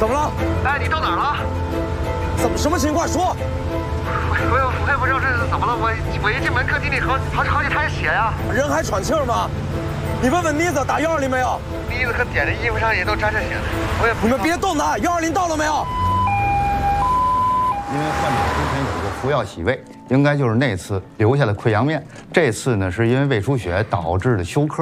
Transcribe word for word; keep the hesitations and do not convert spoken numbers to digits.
怎么了？ 哎，你到哪儿了？ 怎么什么情况？说。 我我我也不知道这是怎么了，我我一进门客厅里好好好几滩血呀。 人还喘气儿吗？你问问妮子打幺二零没有？ 妮子和点的衣服上也都沾着血了，我也不。 你们别动他，幺二零到了没有？ 因为患者之前有过服药洗胃，应该就是那次留下的溃疡面。这次呢，是因为胃出血导致的休克。